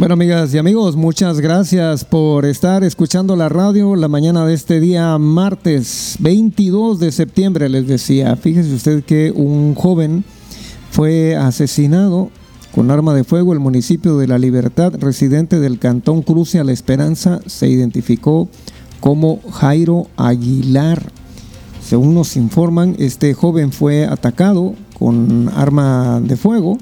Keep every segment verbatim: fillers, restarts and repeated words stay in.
Bueno, amigas y amigos, muchas gracias por estar escuchando la radio la mañana de este día martes veintidós de septiembre. Les decía, fíjese usted que un joven fue asesinado con arma de fuego en el municipio de La Libertad, residente del cantón Cruce a la Esperanza. Se identificó como Jairo Aguilar. Según nos informan, este joven fue atacado con arma de fuego.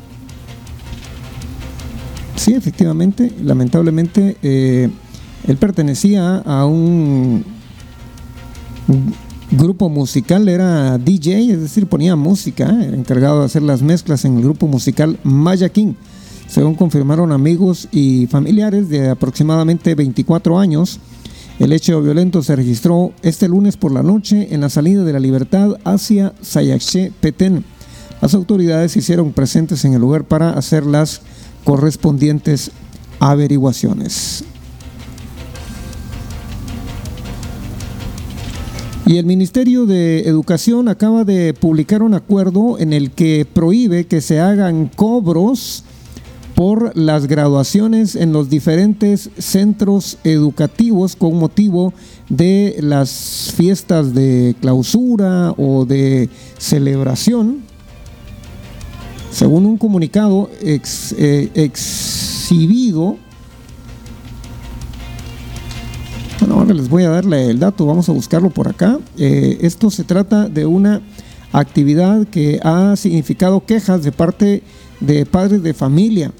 Sí, efectivamente, lamentablemente, eh, él pertenecía a un grupo musical, era D J, es decir, ponía música, era encargado de hacer las mezclas en el grupo musical Maya King. Según confirmaron amigos y familiares de aproximadamente veinticuatro años, el hecho violento se registró este lunes por la noche en la salida de La Libertad hacia Sayaché, Petén. Las autoridades se hicieron presentes en el lugar para hacer las correspondientes averiguaciones. Y el Ministerio de Educación acaba de publicar un acuerdo en el que prohíbe que se hagan cobros por las graduaciones en los diferentes centros educativos con motivo de las fiestas de clausura o de celebración. Según un comunicado ex, eh, exhibido, bueno, ahora les voy a darle el dato, vamos a buscarlo por acá. Eh, esto se trata de una actividad que ha significado quejas de parte de padres de familia.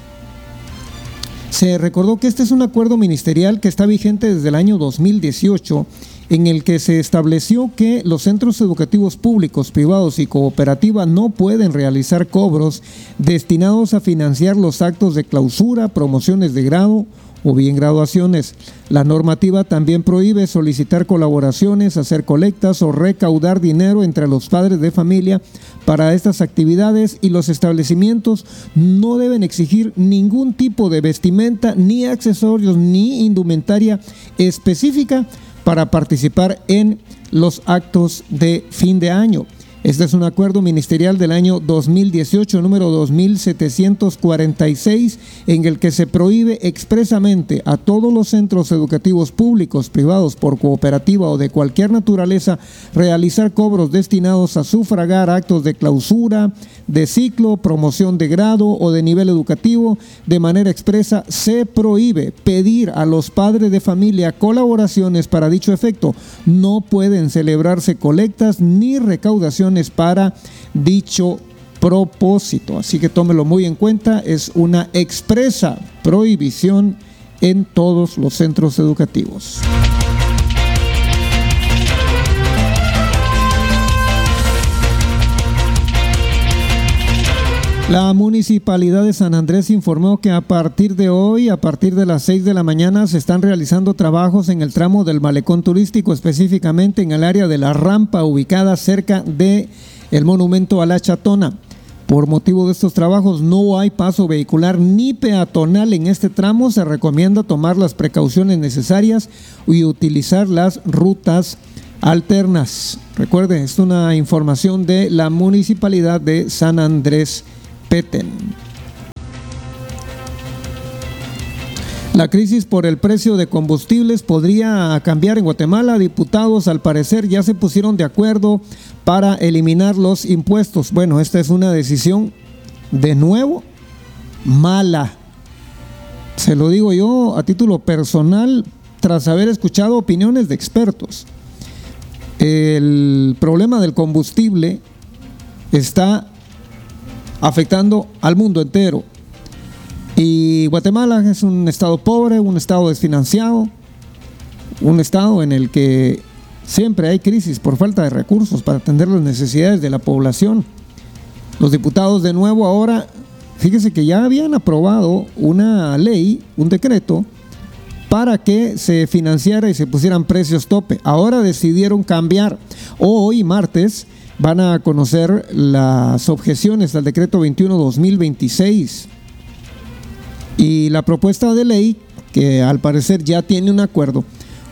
Se recordó que este es un acuerdo ministerial que está vigente desde el año dos mil dieciocho, en el que se estableció que los centros educativos públicos, privados y cooperativas no pueden realizar cobros destinados a financiar los actos de clausura, promociones de grado o bien graduaciones. La normativa también prohíbe solicitar colaboraciones, hacer colectas o recaudar dinero entre los padres de familia para estas actividades, y los establecimientos no deben exigir ningún tipo de vestimenta, ni accesorios, ni indumentaria específica para participar en los actos de fin de año. Este es un acuerdo ministerial del año dos mil dieciocho, número dos mil setecientos cuarenta y seis, en el que se prohíbe expresamente a todos los centros educativos públicos, privados, por cooperativa o de cualquier naturaleza, realizar cobros destinados a sufragar actos de clausura, de ciclo, promoción de grado o de nivel educativo. De manera expresa, se prohíbe pedir a los padres de familia colaboraciones para dicho efecto. No pueden celebrarse colectas ni recaudaciones para dicho propósito. Así que tómelo muy en cuenta, es una expresa prohibición en todos los centros educativos. La Municipalidad de San Andrés informó que a partir de hoy, a partir de las seis de la mañana, se están realizando trabajos en el tramo del malecón turístico, específicamente en el área de la rampa ubicada cerca de el monumento a la Chatona. Por motivo de estos trabajos no hay paso vehicular ni peatonal en este tramo. Se recomienda tomar las precauciones necesarias y utilizar las rutas alternas. Recuerden, es una información de la Municipalidad de San Andrés Petén. La crisis por el precio de combustibles podría cambiar en Guatemala. Diputados, al parecer, ya se pusieron de acuerdo para eliminar los impuestos. Bueno, esta es una decisión, de nuevo, mala. Se lo digo yo a título personal, tras haber escuchado opiniones de expertos. El problema del combustible está afectando al mundo entero. Y Guatemala es un estado pobre, un estado desfinanciado, un estado en el que siempre hay crisis por falta de recursos para atender las necesidades de la población. Los diputados, de nuevo, ahora, fíjese que ya habían aprobado una ley, un decreto, para que se financiara y se pusieran precios tope. Ahora decidieron cambiar. Hoy, martes, van a conocer las objeciones al decreto veintiuno dos mil veintiséis. Y la propuesta de ley, que al parecer ya tiene un acuerdo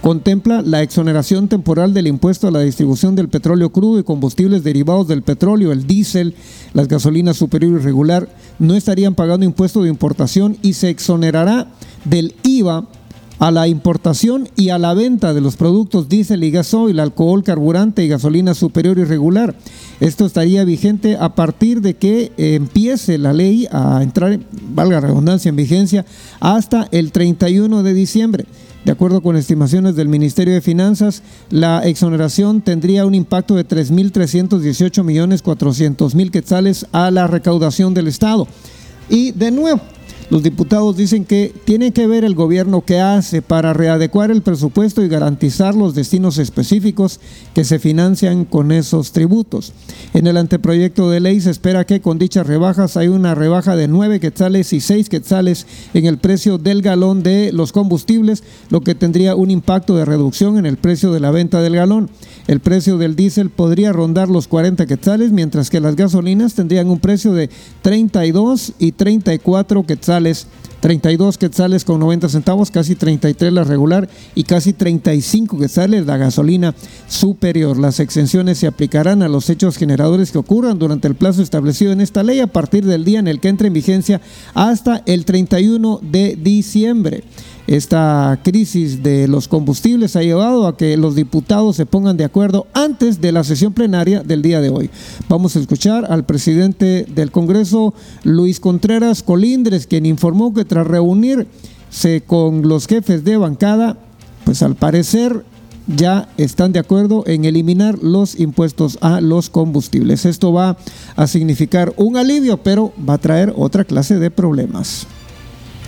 contempla la exoneración temporal del impuesto a la distribución del petróleo crudo y combustibles derivados del petróleo, el diésel, las gasolinas superior y regular, no estarían pagando impuesto de importación y se exonerará del I V A a la importación y a la venta de los productos diésel y gasoil, alcohol, carburante y gasolina superior y regular. Esto estaría vigente a partir de que eh, empiece la ley a entrar, valga la redundancia, en vigencia hasta el treinta y uno de diciembre. De acuerdo con estimaciones del Ministerio de Finanzas, la exoneración tendría un impacto de tres mil trescientos dieciocho millones cuatrocientos mil quetzales a la recaudación del Estado. Y de nuevo, los diputados dicen que tiene que ver el gobierno qué hace para readecuar el presupuesto y garantizar los destinos específicos que se financian con esos tributos. En el anteproyecto de ley se espera que con dichas rebajas hay una rebaja de nueve quetzales y seis quetzales en el precio del galón de los combustibles, lo que tendría un impacto de reducción en el precio de la venta del galón. El precio del diésel podría rondar los cuarenta quetzales, mientras que las gasolinas tendrían un precio de treinta y dos y treinta y cuatro quetzales, treinta y dos quetzales con noventa centavos, casi treinta y tres la regular y casi treinta y cinco quetzales la gasolina superior. Las exenciones se aplicarán a los hechos generadores que ocurran durante el plazo establecido en esta ley a partir del día en el que entre en vigencia hasta el treinta y uno de diciembre. Esta crisis de los combustibles ha llevado a que los diputados se pongan de acuerdo antes de la sesión plenaria del día de hoy. Vamos a escuchar al presidente del Congreso, Luis Contreras Colindres, quien informó que tras reunirse con los jefes de bancada, pues al parecer ya están de acuerdo en eliminar los impuestos a los combustibles. Esto va a significar un alivio, pero va a traer otra clase de problemas.